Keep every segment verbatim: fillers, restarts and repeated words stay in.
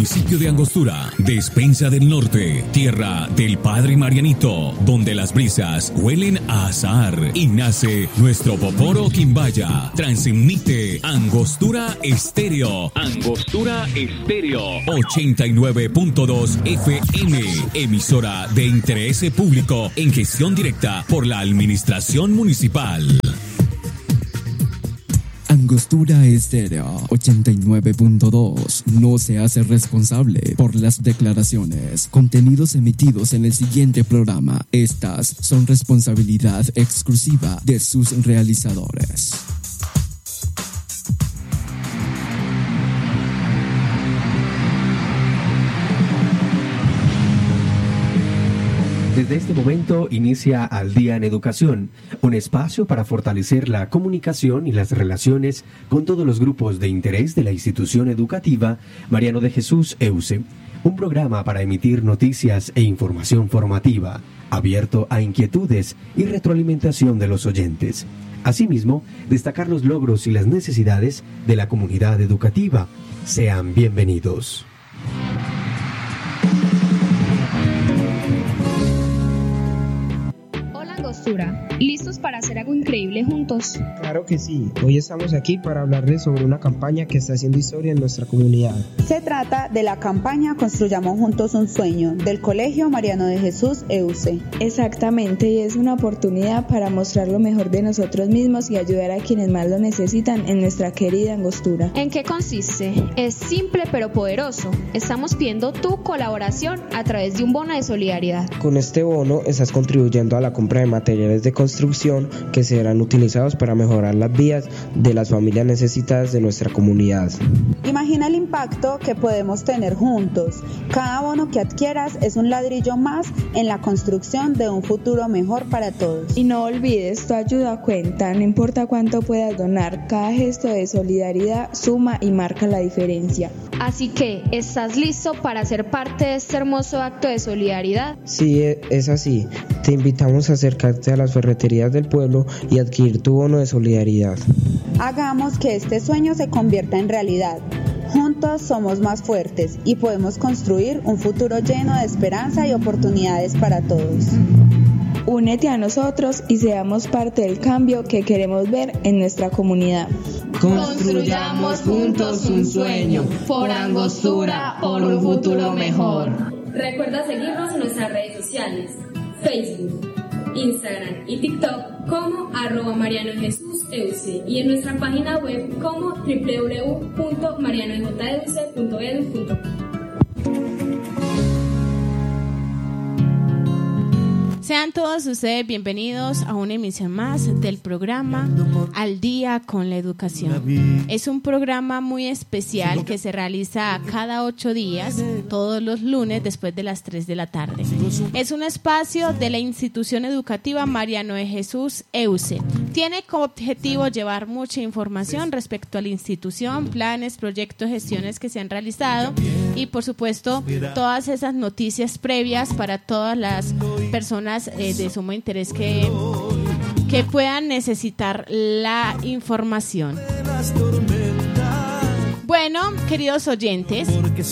municipio de Angostura, despensa del norte, tierra del Padre Marianito, donde las brisas huelen a azahar y nace nuestro Poporo Quimbaya. Transmite Angostura Estéreo. Angostura Estéreo. ochenta y nueve punto dos F M. Emisora de interés público en gestión directa por la Administración Municipal. Angostura Estéreo ochenta y nueve punto dos no se hace responsable por las declaraciones, contenidos emitidos en el siguiente programa. Estas son responsabilidad exclusiva de sus realizadores. Desde este momento inicia Al Día en Educación, un espacio para fortalecer la comunicación y las relaciones con todos los grupos de interés de la institución educativa Mariano de Jesús E U C E, un programa para emitir noticias e información formativa, abierto a inquietudes y retroalimentación de los oyentes. Asimismo, destacar los logros y las necesidades de la comunidad educativa. Sean bienvenidos. ¿Listos para hacer algo increíble juntos? Claro que sí. Hoy estamos aquí para hablarles sobre una campaña que está haciendo historia en nuestra comunidad. Se trata de la campaña Construyamos Juntos un Sueño del Colegio Mariano de Jesús E U C E. Exactamente, y es una oportunidad para mostrar lo mejor de nosotros mismos y ayudar a quienes más lo necesitan en nuestra querida Angostura. ¿En qué consiste? Es simple pero poderoso. Estamos pidiendo tu colaboración a través de un bono de solidaridad. Con este bono estás contribuyendo a la compra de materiales de construcción que serán utilizados para mejorar las vías de las familias necesitadas de nuestra comunidad. Imagina el impacto que podemos tener juntos. Cada bono que adquieras es un ladrillo más en la construcción de un futuro mejor para todos. Y no olvides, tu ayuda cuenta, no importa cuánto puedas donar, cada gesto de solidaridad suma y marca la diferencia. Así que, ¿estás listo para ser parte de este hermoso acto de solidaridad? Sí, es así. Te invitamos a acercarte a las ferreterías del pueblo y adquirir tu bono de solidaridad. Hagamos que este sueño se convierta en realidad. Juntos somos más fuertes y podemos construir un futuro lleno de esperanza y oportunidades para todos. Únete a nosotros y seamos parte del cambio que queremos ver en nuestra comunidad. Construyamos juntos un sueño, por Angostura, por un futuro mejor. Recuerda seguirnos en nuestras redes sociales, Facebook, Instagram y TikTok como arroba Mariano de Jesús E U C E y en nuestra página web como doble u doble u doble u punto mariano j e u c punto e d u punto com. Sean todos ustedes bienvenidos a una emisión más del programa Al Día con la Educación. Es un programa muy especial que se realiza cada ocho días, todos los lunes después de las tres de la tarde. Es un espacio de la institución educativa Mariano de Jesús E U C E. Tiene como objetivo llevar mucha información respecto a la institución, planes, proyectos, gestiones que se han realizado y por supuesto todas esas noticias previas para todas las personas Eh, de sumo interés que, que puedan necesitar la información. Bueno, queridos oyentes,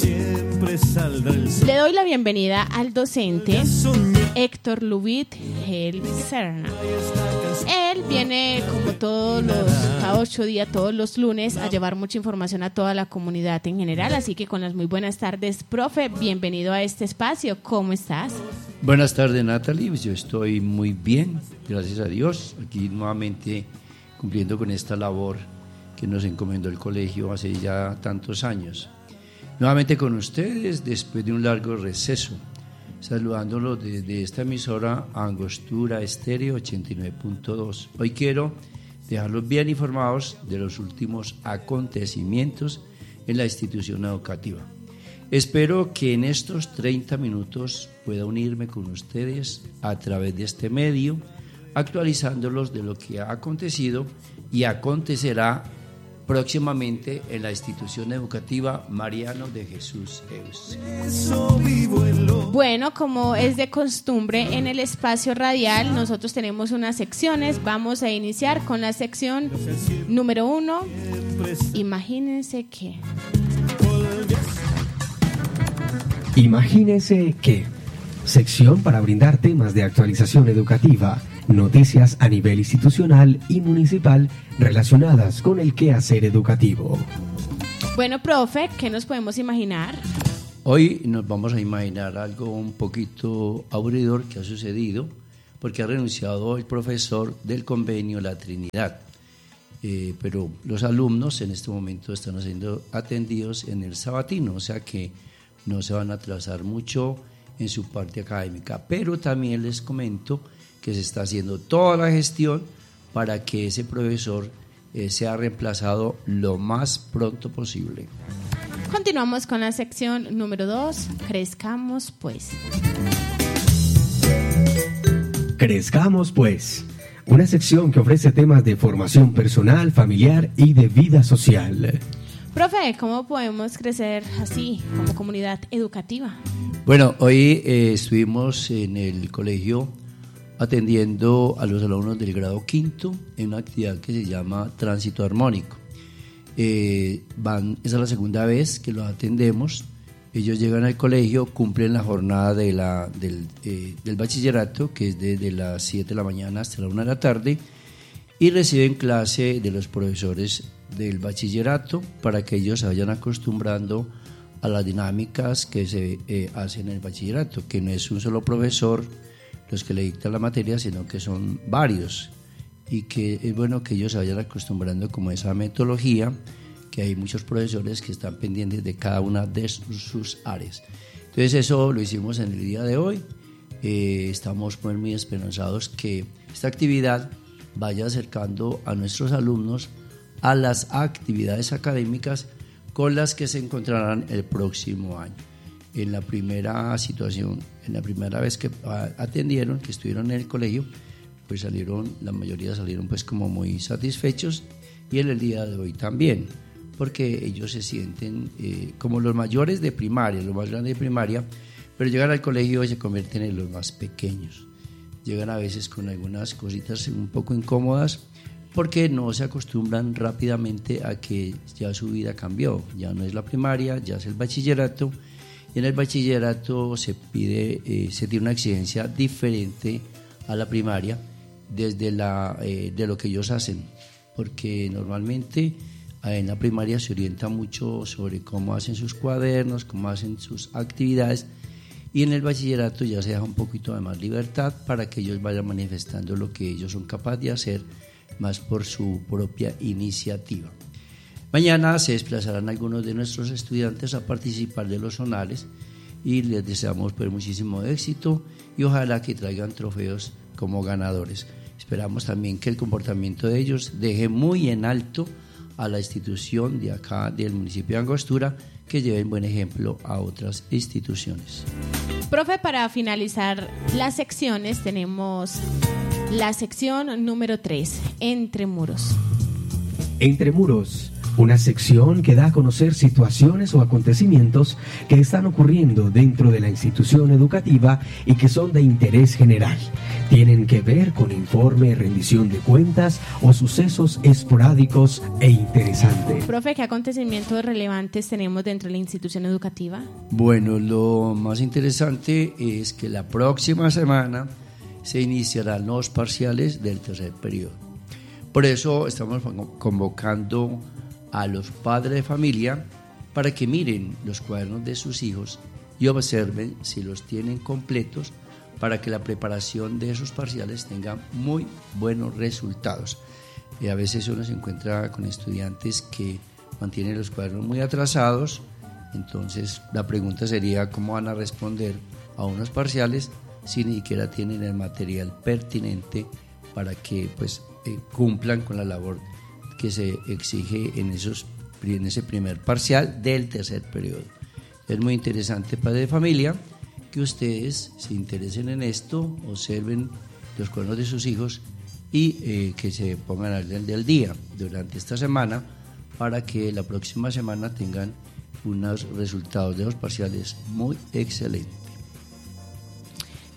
le doy la bienvenida al docente Héctor Lubit Gel Serna. Él viene como todos los, cada ocho días, todos los lunes, a llevar mucha información a toda la comunidad en general. Así que con las muy buenas tardes, profe, bienvenido a este espacio. ¿Cómo estás? Buenas tardes, Natalie. Yo estoy muy bien, gracias a Dios. Aquí nuevamente cumpliendo con esta labor que nos encomendó el colegio hace ya tantos años. Nuevamente con ustedes, después de un largo receso, saludándolos desde esta emisora Angostura Estéreo ochenta y nueve punto dos. Hoy quiero dejarlos bien informados de los últimos acontecimientos en la institución educativa. Espero que en estos treinta minutos pueda unirme con ustedes a través de este medio, actualizándolos de lo que ha acontecido y acontecerá próximamente en la institución educativa Mariano de Jesús E U C E. Bueno, como es de costumbre en el espacio radial, nosotros tenemos unas secciones. Vamos a iniciar con la sección número uno. Imagínense que... Imagínese que sección para brindar temas de actualización educativa, noticias a nivel institucional y municipal relacionadas con el quehacer educativo. Bueno, profe, ¿qué nos podemos imaginar? Hoy nos vamos a imaginar algo un poquito aburridor que ha sucedido porque ha renunciado el profesor del convenio La Trinidad. Eh, pero los alumnos en este momento están siendo atendidos en el sabatino, o sea que no se van a atrasar mucho en su parte académica, pero también les comento que se está haciendo toda la gestión para que ese profesor eh, sea reemplazado lo más pronto posible. Continuamos con la sección número dos, Crezcamos pues. Crezcamos pues, una sección que ofrece temas de formación personal, familiar y de vida social. Profe, ¿cómo podemos crecer así como comunidad educativa? Bueno, hoy eh, estuvimos en el colegio atendiendo a los alumnos del grado quinto en una actividad que se llama Tránsito Armónico. Eh, van, esa es la segunda vez que los atendemos. Ellos llegan al colegio, cumplen la jornada de la, del, eh, del bachillerato, que es desde las siete de la mañana hasta la una de la tarde, y reciben clase de los profesores del bachillerato para que ellos se vayan acostumbrando a las dinámicas que se eh, hacen en el bachillerato, que no es un solo profesor los que le dictan la materia, sino que son varios, y que es bueno que ellos se vayan acostumbrando como esa metodología, que hay muchos profesores que están pendientes de cada una de sus áreas. Entonces eso lo hicimos en el día de hoy. Eh, estamos muy esperanzados que esta actividad vaya acercando a nuestros alumnos a las actividades académicas con las que se encontrarán el próximo año. En la primera situación, en la primera vez que atendieron, que estuvieron en el colegio, pues salieron, la mayoría salieron pues como muy satisfechos, y en el día de hoy también, porque ellos se sienten eh, como los mayores de primaria, los más grandes de primaria, pero llegan al colegio y se convierten en los más pequeños. Llegan a veces con algunas cositas un poco incómodas, porque no se acostumbran rápidamente a que ya su vida cambió, ya no es la primaria, ya es el bachillerato, y en el bachillerato se pide, eh, se tiene una exigencia diferente a la primaria desde la, eh, de lo que ellos hacen, porque normalmente eh, en la primaria se orienta mucho sobre cómo hacen sus cuadernos, cómo hacen sus actividades, y en el bachillerato ya se deja un poquito de más libertad para que ellos vayan manifestando lo que ellos son capaces de hacer, más por su propia iniciativa. Mañana se desplazarán algunos de nuestros estudiantes a participar de los zonales y les deseamos pues muchísimo éxito y ojalá que traigan trofeos como ganadores. Esperamos también que el comportamiento de ellos deje muy en alto a la institución de acá del municipio de Angostura, que lleven buen ejemplo a otras instituciones. Profe, para finalizar las secciones tenemos la sección número tres, Entre Muros. Entre Muros, una sección que da a conocer situaciones o acontecimientos que están ocurriendo dentro de la institución educativa y que son de interés general. Tienen que ver con informe, rendición de cuentas o sucesos esporádicos e interesantes. Profe, ¿qué acontecimientos relevantes tenemos dentro de la institución educativa? Bueno, lo más interesante es que la próxima semana se iniciarán los parciales del tercer periodo. Por eso estamos convocando a los padres de familia para que miren los cuadernos de sus hijos y observen si los tienen completos para que la preparación de esos parciales tenga muy buenos resultados. Y a veces uno se encuentra con estudiantes que mantienen los cuadernos muy atrasados, entonces la pregunta sería cómo van a responder a unos parciales si ni siquiera tienen el material pertinente para que pues eh, cumplan con la labor que se exige en, esos, en ese primer parcial del tercer periodo. Es muy interesante, padre de familia, que ustedes se interesen en esto, observen los cuadernos de sus hijos y eh, que se pongan al orden del día durante esta semana para que la próxima semana tengan unos resultados de los parciales muy excelentes.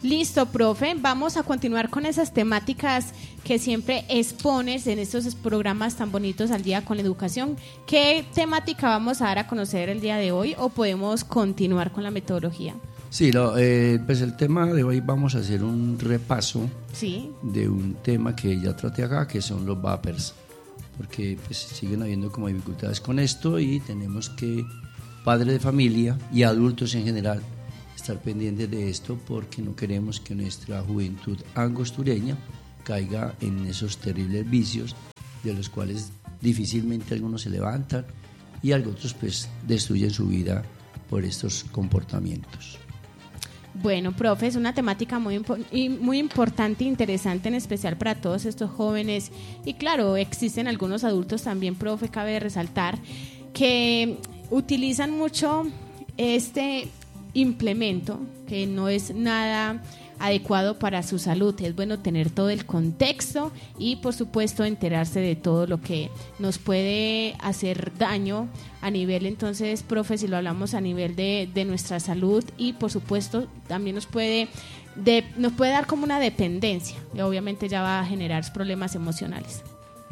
Listo, profe. Vamos a continuar con esas temáticas que siempre expones en estos programas tan bonitos al día con la educación. ¿Qué temática vamos a dar a conocer el día de hoy o podemos continuar con la metodología? Sí, lo, eh, pues el tema de hoy vamos a hacer un repaso sí. de un tema que ya traté acá, que son los vapers, porque pues siguen habiendo como dificultades con esto y tenemos que, padres de familia y adultos en general, estar pendientes de esto porque no queremos que nuestra juventud angostureña caiga en esos terribles vicios de los cuales difícilmente algunos se levantan y otros pues destruyen su vida por estos comportamientos. Bueno, profe, es una temática muy, muy importante e interesante, en especial para todos estos jóvenes. Y claro, existen algunos adultos también, profe, cabe resaltar, que utilizan mucho este implemento, que no es nada adecuado para su salud. Es bueno tener todo el contexto y, por supuesto, enterarse de todo lo que nos puede hacer daño a nivel, entonces, profe, si lo hablamos a nivel de, de nuestra salud y, por supuesto, también nos puede, de, nos puede dar como una dependencia y obviamente ya va a generar problemas emocionales.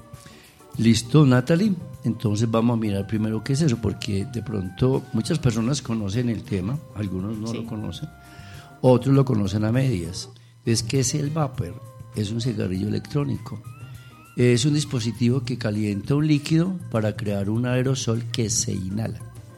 Listo, Natalie. Entonces vamos a mirar primero qué es eso, porque de pronto muchas personas conocen el tema, algunos no sí. lo conocen, otros lo conocen a medias. Es que es el vapor, es un cigarrillo electrónico. Es un dispositivo que calienta un líquido para crear un aerosol que se inhala.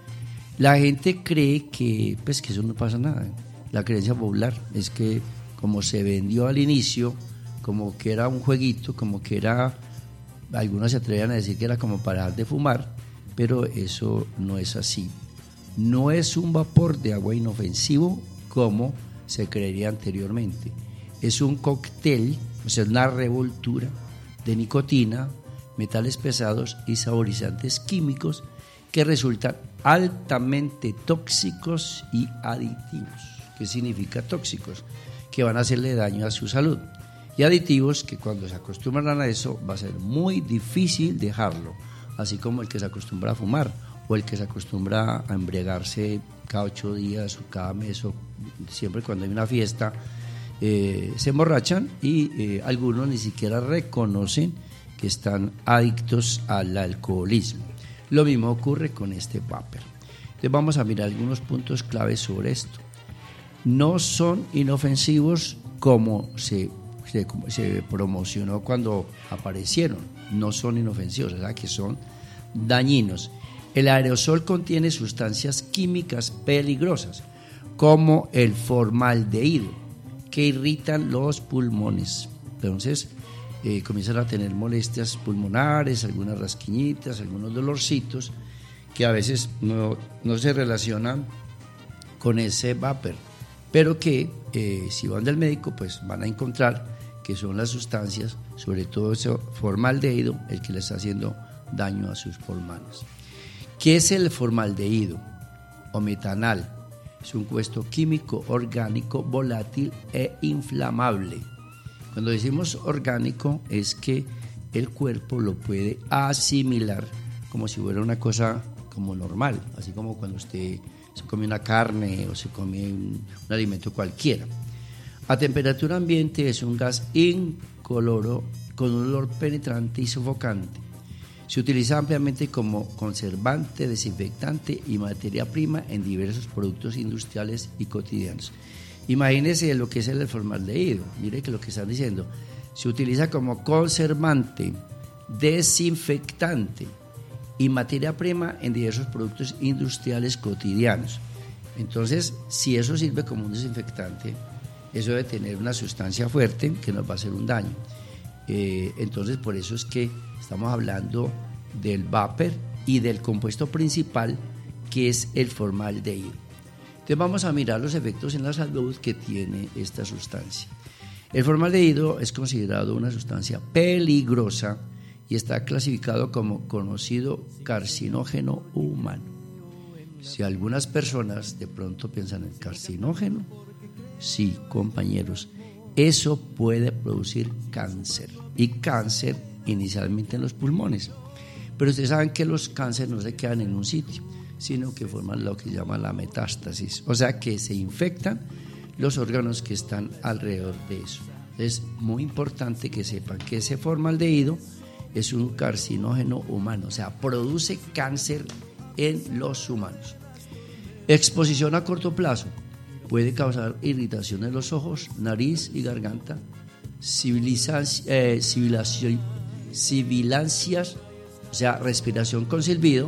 La gente cree que, pues, que eso no pasa nada. La creencia popular es que como se vendió al inicio, como que era un jueguito, como que era... Algunos se atrevían a decir que era como para dejar de fumar, pero eso no es así. No es un vapor de agua inofensivo como se creería anteriormente. Es un cóctel, o sea, una revoltura de nicotina, metales pesados y saborizantes químicos que resultan altamente tóxicos y aditivos. ¿Qué significa tóxicos? Que van a hacerle daño a su salud. Y aditivos que cuando se acostumbran a eso va a ser muy difícil dejarlo, así como el que se acostumbra a fumar o el que se acostumbra a embriagarse cada ocho días o cada mes o siempre cuando hay una fiesta, eh, se emborrachan y eh, algunos ni siquiera reconocen que están adictos al alcoholismo. Lo mismo ocurre con este vapor. Entonces vamos a mirar algunos puntos claves sobre esto. No son inofensivos como se Se, se promocionó cuando aparecieron, no son inofensivos, o sea que son dañinos. El aerosol contiene sustancias químicas peligrosas como el formaldehído que irritan los pulmones. Entonces eh, comienzan a tener molestias pulmonares, algunas rasquiñitas, algunos dolorcitos que a veces no, no se relacionan con ese vapor, pero que eh, si van del médico pues van a encontrar que son las sustancias, sobre todo ese formaldehído, el que le está haciendo daño a sus pulmones. ¿Qué es el formaldehído o metanal? Es un compuesto químico orgánico volátil e inflamable. Cuando decimos orgánico es que el cuerpo lo puede asimilar como si fuera una cosa como normal, así como cuando usted se come una carne o se come un, un alimento cualquiera. A temperatura ambiente es un gas incoloro con un olor penetrante y sofocante. Se utiliza ampliamente como conservante, desinfectante y materia prima en diversos productos industriales y cotidianos. Imagínense lo que es el formaldehído. Mire que lo que están diciendo. Se utiliza como conservante, desinfectante y materia prima en diversos productos industriales cotidianos. Entonces, si eso sirve como un desinfectante, eso debe tener una sustancia fuerte que nos va a hacer un daño. Eh, entonces, por eso es que estamos hablando del vapor y del compuesto principal, que es el formaldehído. Entonces, vamos a mirar los efectos en la salud que tiene esta sustancia. El formaldehído es considerado una sustancia peligrosa y está clasificado como conocido carcinógeno humano. Si algunas personas de pronto piensan en carcinógeno, sí, compañeros, eso puede producir cáncer, y cáncer inicialmente en los pulmones. Pero ustedes saben que los cánceres no se quedan en un sitio, sino que forman lo que se llama la metástasis, o sea que se infectan los órganos que están alrededor de eso. Es muy importante que sepan que ese formaldehído es un carcinógeno humano, o sea, produce cáncer en los humanos. Exposición a corto plazo puede causar irritación en los ojos, nariz y garganta, sibilancias, eh, sibilancias, o sea, respiración con silbido,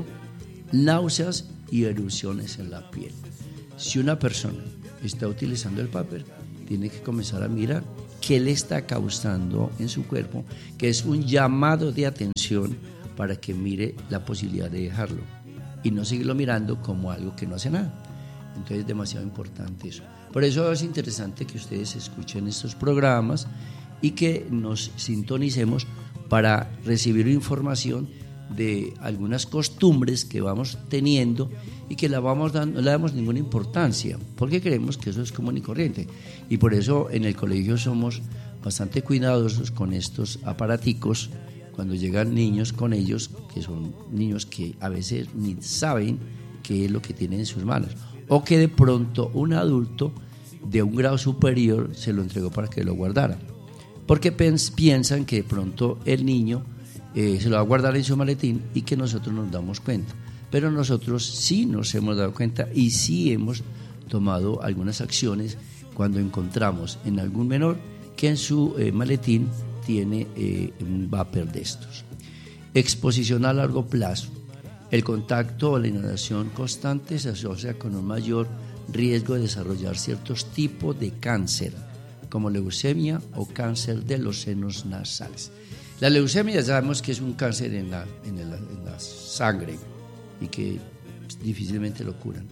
náuseas y erupciones en la piel. Si una persona está utilizando el vapor, tiene que comenzar a mirar qué le está causando en su cuerpo, que es un llamado de atención para que mire la posibilidad de dejarlo y no seguirlo mirando como algo que no hace nada. Entonces es demasiado importante eso. Por eso es interesante que ustedes escuchen estos programas y que nos sintonicemos para recibir información de algunas costumbres que vamos teniendo y que la vamos dando, no le damos ninguna importancia porque creemos que eso es común y corriente, y por eso en el colegio somos bastante cuidadosos con estos aparaticos cuando llegan niños con ellos, que son niños que a veces ni saben qué es lo que tienen en sus manos, o que de pronto un adulto de un grado superior se lo entregó para que lo guardara, porque piensan que de pronto el niño Eh, se lo va a guardar en su maletín y que nosotros nos damos cuenta. Pero nosotros sí nos hemos dado cuenta y sí hemos tomado algunas acciones cuando encontramos en algún menor que en su eh, maletín tiene eh, un vapor de estos. Exposición a largo plazo. El contacto o la inhalación constante se asocia con un mayor riesgo de desarrollar ciertos tipos de cáncer, como leucemia o cáncer de los senos nasales. La leucemia ya sabemos que es un cáncer en la, en la, en la sangre y que difícilmente lo curan.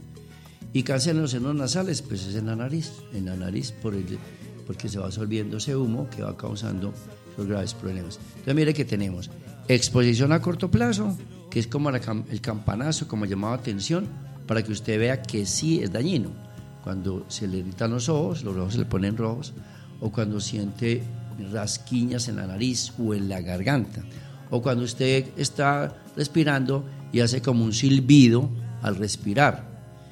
Y cáncer en los senos nasales, pues es en la nariz, en la nariz por el, porque se va absorbiendo ese humo que va causando los graves problemas. Entonces mire que tenemos exposición a corto plazo, que es como la, el campanazo, como llamado atención, para que usted vea que sí es dañino. Cuando se le irritan los ojos, los ojos se le ponen rojos, o cuando siente rasquiñas en la nariz o en la garganta, o cuando usted está respirando y hace como un silbido al respirar,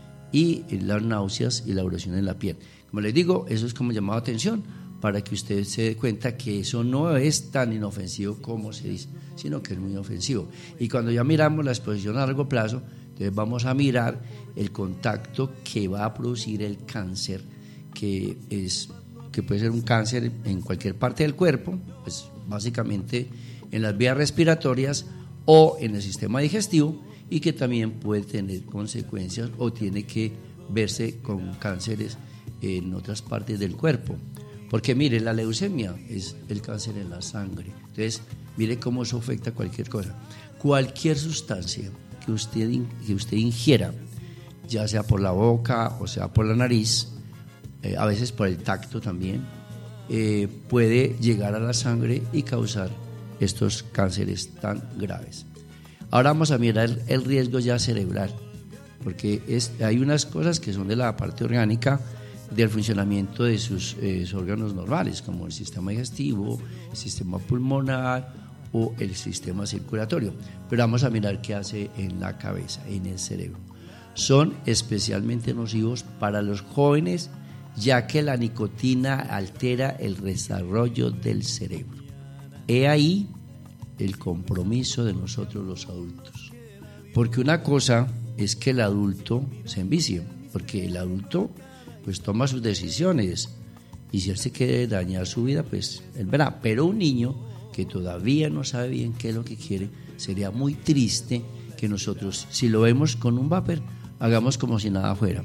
y las náuseas y la erupción en la piel. Como les digo, eso es como llamado atención para que usted se dé cuenta que eso no es tan inofensivo como se dice, sino que es muy ofensivo. Y cuando ya miramos la exposición a largo plazo, entonces vamos a mirar el contacto que va a producir el cáncer, que es que puede ser un cáncer en cualquier parte del cuerpo, pues básicamente en las vías respiratorias o en el sistema digestivo, y que también puede tener consecuencias o tiene que verse con cánceres en otras partes del cuerpo. Porque mire, la leucemia es el cáncer en la sangre. Entonces, mire cómo eso afecta a cualquier cosa. Cualquier sustancia que usted, que usted ingiera, ya sea por la boca o sea por la nariz, Eh, a veces por el tacto también, eh, puede llegar a la sangre y causar estos cánceres tan graves. Ahora vamos a mirar el, el riesgo ya cerebral, porque es, hay unas cosas que son de la parte orgánica del funcionamiento de sus eh, órganos normales, como el sistema digestivo, el sistema pulmonar o el sistema circulatorio, pero vamos a mirar qué hace en la cabeza, en el cerebro. Son especialmente nocivos para los jóvenes, ya que la nicotina altera el desarrollo del cerebro. He ahí el compromiso de nosotros los adultos, porque una cosa es que el adulto se envicie, porque el adulto pues toma sus decisiones y si él se quiere dañar su vida, pues él verá, pero un niño que todavía no sabe bien qué es lo que quiere, sería muy triste que nosotros, si lo vemos con un vapor, hagamos como si nada fuera.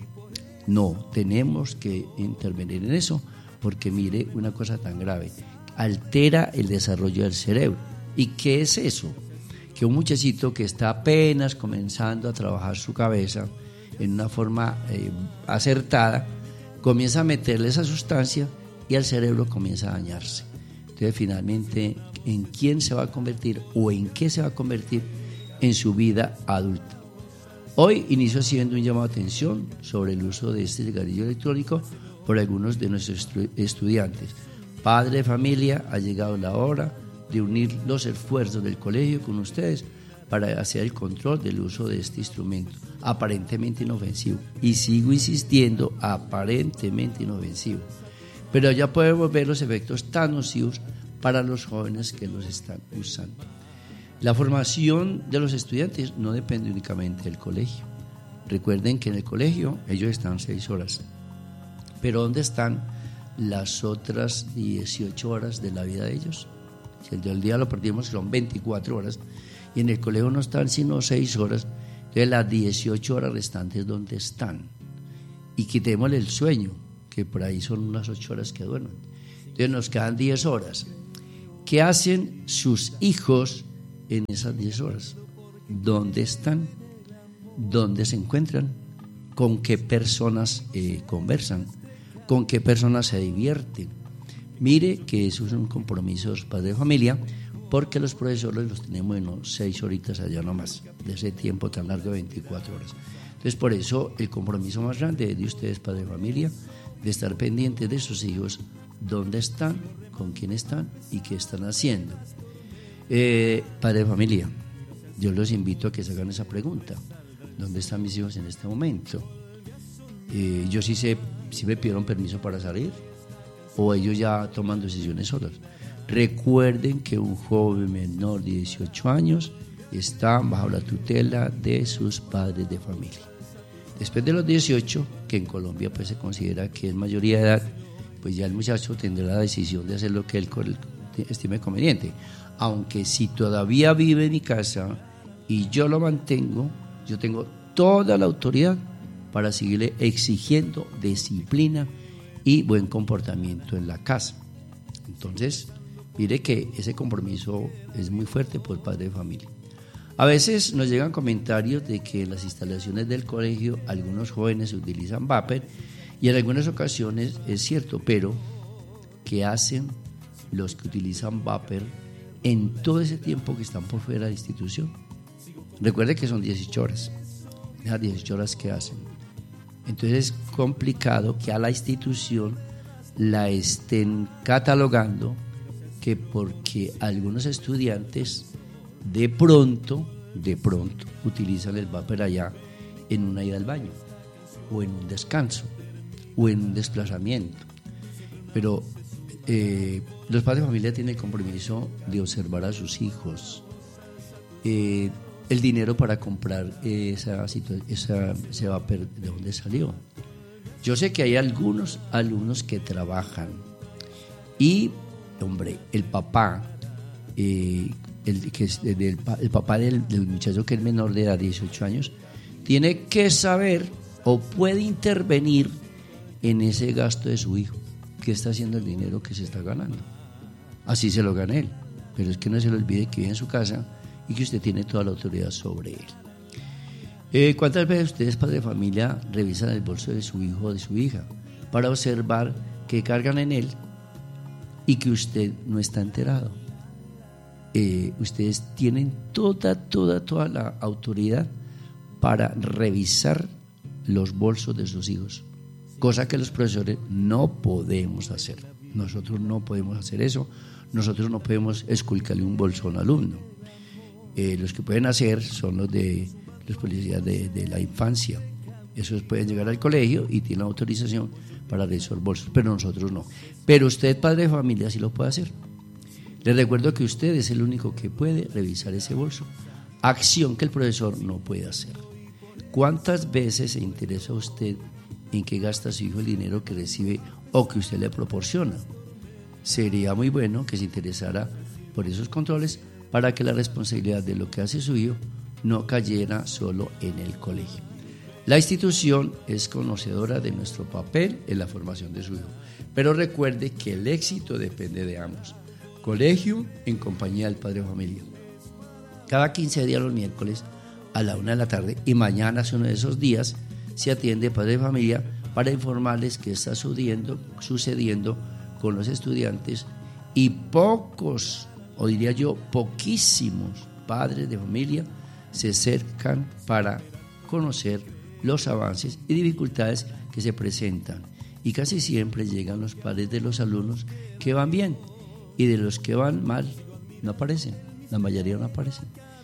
No, tenemos que intervenir en eso, porque mire una cosa tan grave, altera el desarrollo del cerebro. ¿Y qué es eso? Que un muchachito que está apenas comenzando a trabajar su cabeza en una forma eh, acertada, comienza a meterle esa sustancia y el cerebro comienza a dañarse. Entonces finalmente, ¿en quién se va a convertir o en qué se va a convertir en su vida adulta? Hoy inicio haciendo un llamado de atención sobre el uso de este cigarrillo electrónico por algunos de nuestros estudiantes. Padre de familia, ha llegado la hora de unir los esfuerzos del colegio con ustedes para hacer el control del uso de este instrumento, aparentemente inofensivo. Y sigo insistiendo, aparentemente inofensivo. Pero ya podemos ver los efectos tan nocivos para los jóvenes que los están usando. La formación de los estudiantes no depende únicamente del colegio. Recuerden que en el colegio ellos están seis horas. Pero ¿dónde están las otras dieciocho horas de la vida de ellos? Si el del día lo perdimos, son veinticuatro horas, y en el colegio no están sino seis horas, entonces las dieciocho horas restantes, ¿dónde están? Y quitémosle el sueño, que por ahí son unas ocho horas que duermen. Entonces nos quedan diez horas. ¿Qué hacen sus hijos en esas diez horas? ¿Dónde están? ¿Dónde se encuentran? ¿Con qué personas eh, conversan? ¿Con qué personas se divierten? Mire que eso es un compromiso de los padres de familia, porque los profesores los tenemos en los seis horitas allá nomás, de ese tiempo tan largo de veinticuatro horas. Entonces, por eso el compromiso más grande es de ustedes, padres de familia, de estar pendientes de sus hijos, dónde están, con quién están y qué están haciendo. Eh, padres de familia, yo los invito a que se hagan esa pregunta: ¿dónde están mis hijos en este momento? Eh, yo sí sé si me pidieron permiso para salir o ellos ya toman decisiones solas. Recuerden que un joven menor de dieciocho años está bajo la tutela de sus padres de familia. Después de los dieciocho, que en Colombia pues se considera que es mayoría de edad, pues ya el muchacho tendrá la decisión de hacer lo que él estime conveniente. Aunque si todavía vive en mi casa y yo lo mantengo, yo tengo toda la autoridad para seguirle exigiendo disciplina y buen comportamiento en la casa. Entonces, mire que ese compromiso es muy fuerte por el padre de familia. A veces nos llegan comentarios de que en las instalaciones del colegio algunos jóvenes utilizan vapor, y en algunas ocasiones es cierto, pero ¿qué hacen los que utilizan vapor en todo ese tiempo que están por fuera de la institución? Recuerde que son dieciocho horas. Esas dieciocho horas que hacen. Entonces es complicado que a la institución la estén catalogando que porque algunos estudiantes de pronto, de pronto utilizan el vapor allá en una ida al baño, o en un descanso, o en un desplazamiento. Pero eh, los padres de familia tienen el compromiso de observar a sus hijos. Eh, el dinero para comprar esa, esa, ese vapor, ¿de dónde salió? Yo sé que hay algunos alumnos que trabajan y, hombre, el papá, eh, el, que es del, el papá del, del muchacho que es menor de edad, dieciocho años, tiene que saber o puede intervenir en ese gasto de su hijo. ¿Qué está haciendo el dinero que se está ganando? Así se lo gana él, pero es que no se le olvide que vive en su casa y que usted tiene toda la autoridad sobre él. Eh, ¿Cuántas veces ustedes, padres de familia, revisan el bolso de su hijo o de su hija para observar qué cargan en él y que usted no está enterado? Eh, ustedes tienen toda, toda, toda la autoridad para revisar los bolsos de sus hijos, cosa que los profesores no podemos hacer. Nosotros no podemos hacer eso. Nosotros no podemos esculcarle un bolso a un alumno. Eh, los que pueden hacer son los de los policías de, de la infancia. Esos pueden llegar al colegio y tienen autorización para revisar bolsos, pero nosotros no. Pero usted, padre de familia, sí lo puede hacer. Les recuerdo que usted es el único que puede revisar ese bolso, acción que el profesor no puede hacer. ¿Cuántas veces se interesa usted en qué gasta su hijo el dinero que recibe o que usted le proporciona? Sería muy bueno que se interesara por esos controles para que la responsabilidad de lo que hace su hijo no cayera solo en el colegio. La institución es conocedora de nuestro papel en la formación de su hijo, pero recuerde que el éxito depende de ambos. Colegio en compañía del padre de familia. Cada quince días los miércoles a la una de la tarde y mañana es uno de esos días, se atiende padre de familia para informarles qué está sucediendo, sucediendo con los estudiantes, y pocos, o diría yo poquísimos padres de familia se acercan para conocer los avances y dificultades que se presentan, y casi siempre llegan los padres de los alumnos que van bien, y de los que van mal no aparecen, la mayoría no aparecen.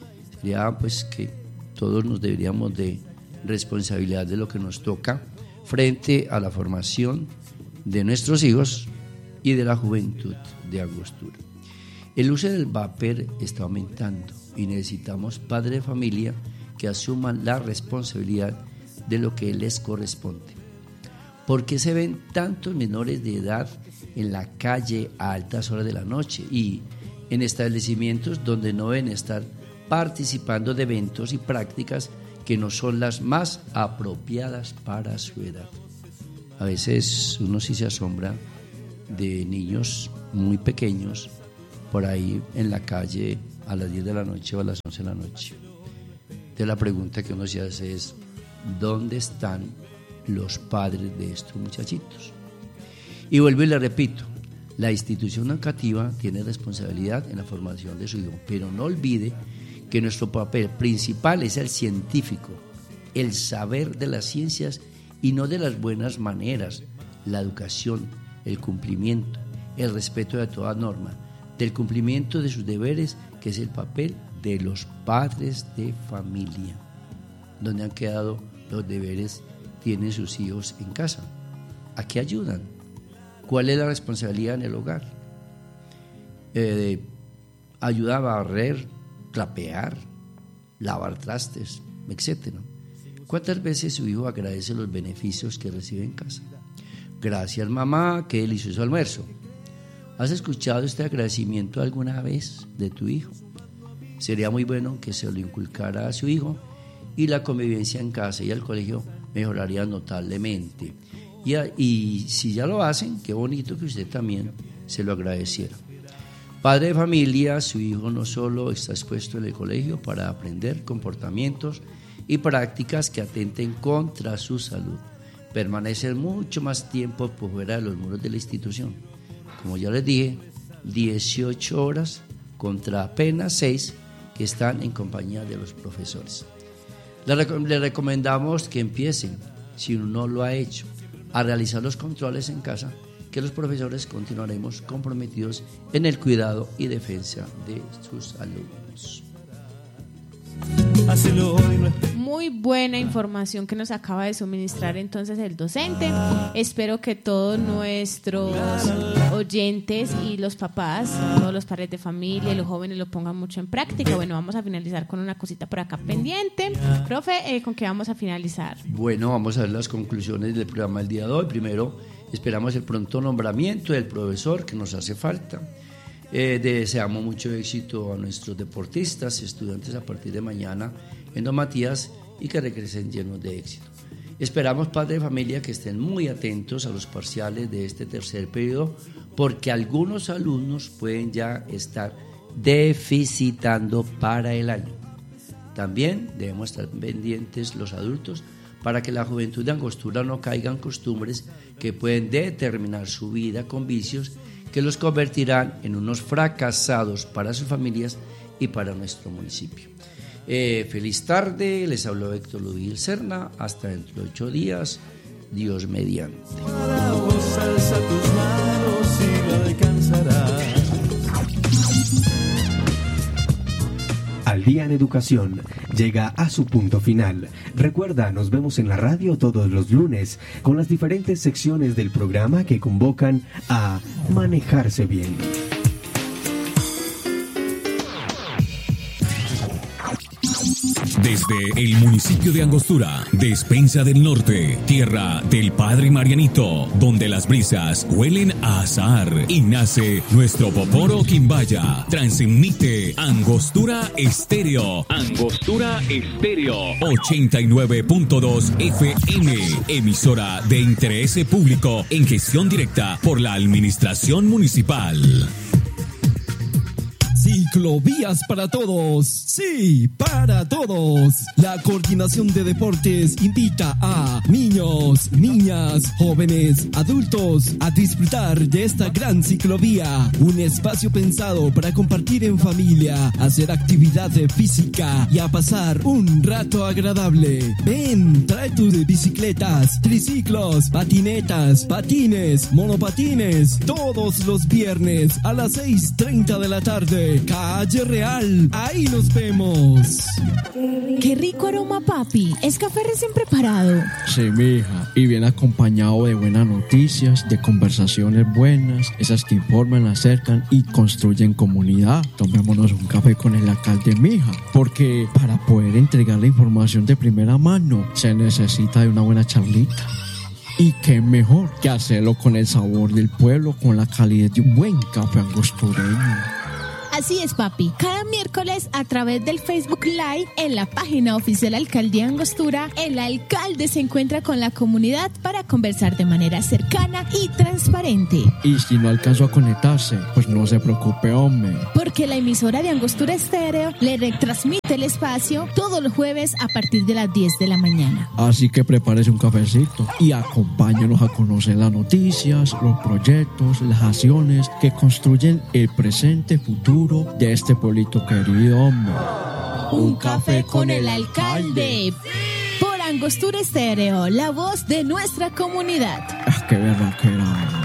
Diría pues que todos nos deberíamos de responsabilidad de lo que nos toca frente a la formación de nuestros hijos y de la juventud de Angostura. El uso del vapor está aumentando y necesitamos padres de familia que asuman la responsabilidad de lo que les corresponde. ¿Por qué se ven tantos menores de edad en la calle a altas horas de la noche y en establecimientos donde no deben estar participando de eventos y prácticas que no son las más apropiadas para su edad? A veces uno sí se asombra de niños muy pequeños por ahí en la calle a las diez de la noche o a las once de la noche. Entonces la pregunta que uno se hace es, ¿dónde están los padres de estos muchachitos? Y vuelvo y le repito, la institución educativa tiene responsabilidad en la formación de su hijo, pero no olvide que nuestro papel principal es el científico, el saber de las ciencias y no de las buenas maneras, la educación, el cumplimiento, el respeto de toda norma, del cumplimiento de sus deberes, que es el papel de los padres de familia. ¿Dónde han quedado los deberes tienen sus hijos en casa? ¿A qué ayudan? ¿Cuál es la responsabilidad en el hogar? Eh, ayuda a barrer, trapear, lavar trastes, etcétera. ¿Cuántas veces su hijo agradece los beneficios que recibe en casa? Gracias, mamá, qué delicioso almuerzo. ¿Has escuchado este agradecimiento alguna vez de tu hijo? Sería muy bueno que se lo inculcara a su hijo y la convivencia en casa y al colegio mejoraría notablemente. Y, y si ya lo hacen, qué bonito que usted también se lo agradeciera. Padre de familia, su hijo no solo está expuesto en el colegio para aprender comportamientos y prácticas que atenten contra su salud, permanecer mucho más tiempo por fuera de los muros de la institución. Como ya les dije, dieciocho horas contra apenas seis que están en compañía de los profesores. Le, rec- le recomendamos que empiecen, si uno no lo ha hecho, a realizar los controles en casa, que los profesores continuaremos comprometidos en el cuidado y defensa de sus alumnos. Muy buena información que nos acaba de suministrar entonces el docente. Espero que todos nuestros oyentes y los papás, todos los padres de familia y los jóvenes lo pongan mucho en práctica. Bueno, vamos a finalizar con una cosita por acá pendiente. Profe, eh, ¿con qué vamos a finalizar? Bueno, vamos a ver las conclusiones del programa del día de hoy. Primero, esperamos el pronto nombramiento del profesor que nos hace falta. Eh, deseamos mucho éxito a nuestros deportistas, estudiantes a partir de mañana en Don Matías y que regresen llenos de éxito. Esperamos, padres de familia, que estén muy atentos a los parciales de este tercer periodo porque algunos alumnos pueden ya estar deficitando para el año. También debemos estar pendientes los adultos para que la juventud de Angostura no caiga en costumbres que pueden determinar su vida con vicios que los convertirán en unos fracasados para sus familias y para nuestro municipio. Eh, feliz tarde, les habló Héctor Luis Serna, hasta dentro de ocho días, Dios mediante. Para vos alza tus manos y lo alcanzarás. Al Día en Educación llega a su punto final. Recuerda, nos vemos en la radio todos los lunes con las diferentes secciones del programa que convocan a manejarse bien. Desde el municipio de Angostura, Despensa del Norte, tierra del Padre Marianito, donde las brisas huelen a azahar y nace nuestro Poporo Quimbaya, transmite Angostura Estéreo. Angostura Estéreo, ochenta y nueve punto dos F M, emisora de interés público en gestión directa por la Administración Municipal. Ciclovías para todos, sí, para todos. La Coordinación de Deportes invita a niños, niñas, jóvenes, adultos a disfrutar de esta gran ciclovía. Un espacio pensado para compartir en familia, hacer actividad física y a pasar un rato agradable. Ven, trae tus bicicletas, triciclos, patinetas, patines, monopatines, todos los viernes a las seis treinta de la tarde. Hombre, calle Real, ahí nos vemos. Qué rico aroma, papi. ¿Es café recién preparado? Sí, mija, y bien acompañado de buenas noticias, de conversaciones buenas, esas que informan, acercan y construyen comunidad. Tomémonos un café con el alcalde, mija, porque para poder entregar la información de primera mano se necesita de una buena charlita. Y qué mejor que hacerlo con el sabor del pueblo, con la calidez de un buen café angostureño. Así es, papi. Cada miércoles a través del Facebook Live en la página oficial Alcaldía Angostura, el alcalde se encuentra con la comunidad para conversar de manera cercana y transparente. Y si no alcanzó a conectarse, pues no se preocupe, hombre. Porque la emisora de Angostura Estéreo le retransmite el espacio todos los jueves a partir de las diez de la mañana. Así que prepárese un cafecito y acompáñenos a conocer las noticias, los proyectos, las acciones que construyen el presente, futuro de este pueblito querido, hombre. Un café con el alcalde. Por Angostura Estéreo, la voz de nuestra comunidad. Ah, qué verdad que era.